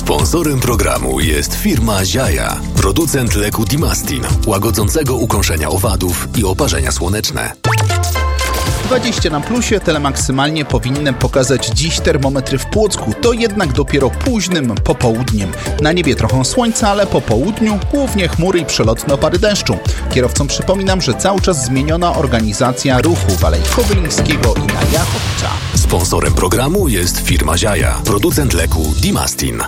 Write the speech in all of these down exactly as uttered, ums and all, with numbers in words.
Sponsorem programu jest firma Ziaja, producent leku Dimastin, łagodzącego ukąszenia owadów i oparzenia słoneczne. dwadzieścia na plusie, telemaksymalnie powinny pokazać dziś termometry w Płocku, to jednak dopiero późnym popołudniem. Na niebie trochę słońca, ale po południu głównie chmury i przelotne opady deszczu. Kierowcom przypominam, że cały czas zmieniona organizacja ruchu w Alei Kobylińskiego i na Jachowca. Sponsorem programu jest firma Ziaja, producent leku Dimastin.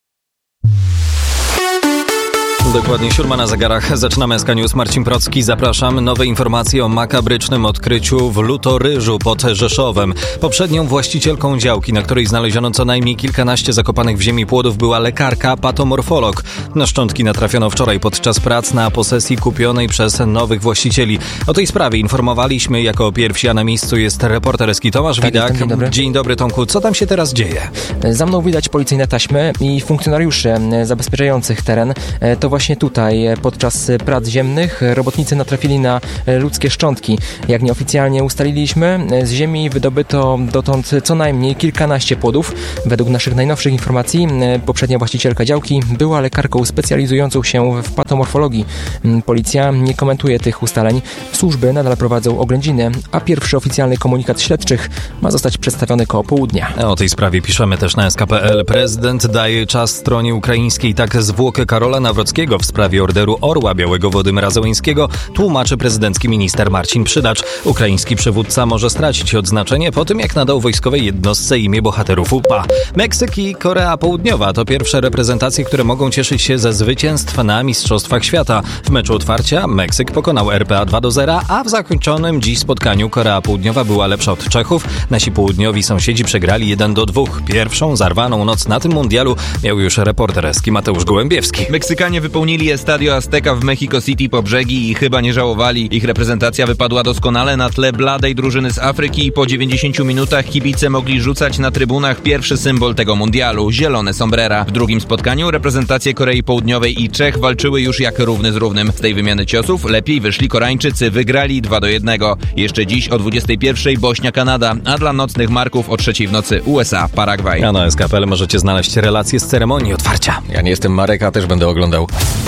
Dokładnie siódma na zegarach. Zaczynamy S K News. Marcin Procki, zapraszam. Nowe informacje o makabrycznym odkryciu w Lutoryżu pod Rzeszowem. Poprzednią właścicielką działki, na której znaleziono co najmniej kilkanaście zakopanych w ziemi płodów, była lekarka patomorfolog. Na szczątki natrafiono wczoraj podczas prac na posesji kupionej przez nowych właścicieli. O tej sprawie informowaliśmy jako pierwsi, a na miejscu jest reporter S K Tomasz tak, Widak. Dzień dobry. Dzień dobry, Tomku. Co tam się teraz dzieje? Za mną widać policyjne taśmy i funkcjonariuszy zabezpieczających teren. To właśnie tutaj podczas prac ziemnych robotnicy natrafili na ludzkie szczątki. Jak nieoficjalnie ustaliliśmy, z ziemi wydobyto dotąd co najmniej kilkanaście płodów. Według naszych najnowszych informacji poprzednia właścicielka działki była lekarką specjalizującą się w patomorfologii. Policja nie komentuje tych ustaleń. Służby nadal prowadzą oględziny, a pierwszy oficjalny komunikat śledczych ma zostać przedstawiony koło południa. O tej sprawie piszemy też na S K kropka P L. Prezydent daje czas stronie ukraińskiej. Tak zwłokę Karola Nawrockiego w sprawie orderu Orła Białego Władimira Zełenskiego tłumaczy prezydencki minister Marcin Przydacz. Ukraiński przywódca może stracić odznaczenie po tym, jak nadał wojskowej jednostce imię bohaterów U P A. Meksyk i Korea Południowa to pierwsze reprezentacje, które mogą cieszyć się ze zwycięstw na Mistrzostwach Świata. W meczu otwarcia Meksyk pokonał R P A dwa do zera, a w zakończonym dziś spotkaniu Korea Południowa była lepsza od Czechów. Nasi południowi sąsiedzi przegrali jeden do dwóch. Pierwszą zarwaną noc na tym mundialu miał już reporter S K Mateusz Gołębiewski. Meksykanie wypełnili Estadio Azteca w Mexico City po brzegi i chyba nie żałowali. Ich reprezentacja wypadła doskonale na tle bladej drużyny z Afryki i po dziewięćdziesięciu minutach kibice mogli rzucać na trybunach pierwszy symbol tego mundialu – zielone sombrera. W drugim spotkaniu reprezentacje Korei Południowej i Czech walczyły już jak równy z równym. Z tej wymiany ciosów lepiej wyszli Koreańczycy, wygrali dwa do jednego. Jeszcze dziś o dwudziestej pierwszej Bośnia-Kanada, a dla nocnych marków o trzeciej w nocy U S A Paragwaj. A na S K kropka P L możecie znaleźć relacje z ceremonii otwarcia. Ja nie jestem Marek, a też będę oglądał.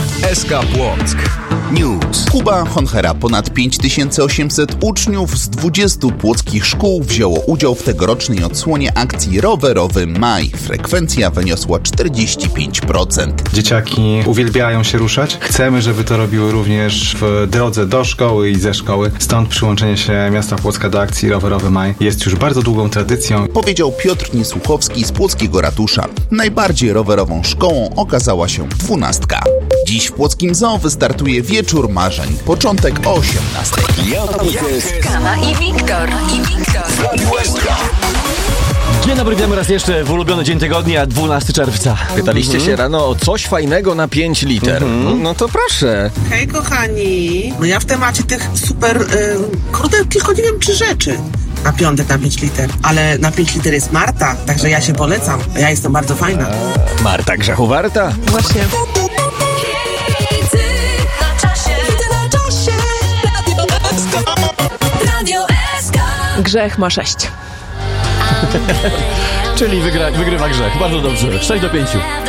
S K Płock News. Kuba Honchera. Ponad pięć tysięcy osiemset uczniów z dwudziestu płockich szkół wzięło udział w tegorocznej odsłonie akcji Rowerowy Maj. Frekwencja wyniosła czterdzieści pięć procent. Dzieciaki uwielbiają się ruszać. Chcemy, żeby to robiły również w drodze do szkoły i ze szkoły. Stąd przyłączenie się miasta Płocka do akcji Rowerowy Maj jest już bardzo długą tradycją. Powiedział Piotr Niesłuchowski z Płockiego Ratusza. Najbardziej rowerową szkołą okazała się dwunastka. Dziś w Płockim Zoo wystartuje Wieczór Marzeń. Początek o osiemnastej. Kama i Wiktor. I Wiktor. Dzień dobry, witamy raz jeszcze w ulubiony dzień tygodnia, dwunastego czerwca. Pytaliście mhm. się rano o coś fajnego na pięć liter. Mhm. No, no to proszę. Hej kochani, no ja w temacie tych super, y, kurde, tylko nie wiem czy rzeczy. Na piątek na pięć liter, ale na pięć liter jest Marta, także ja się polecam. Ja jestem bardzo fajna. Marta grzechu warta. Właśnie. Grzech ma sześć. Czyli wygra, wygrywa grzech. Bardzo dobrze. sześć do pięciu.